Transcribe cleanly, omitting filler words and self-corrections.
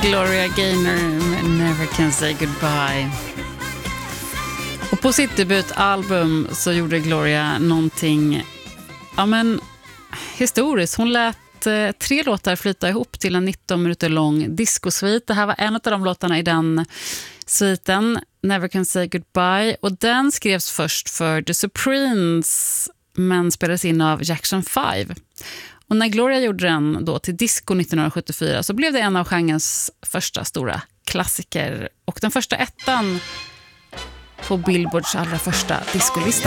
Gloria Gaynor med Never Can Say Goodbye. Och på sitt debutalbum så gjorde Gloria någonting historiskt. Hon lät 3 låtar flyta ihop till en 19 minuter lång discosvit. Det här var en av de låtarna i den sviten, Never Can Say Goodbye. Och den skrevs först för The Supremes men spelades in av Jackson 5. Och när Gloria gjorde den då till disco 1974 så blev det en av genrens första stora klassiker. Och den första ettan på Billboards allra första discolista.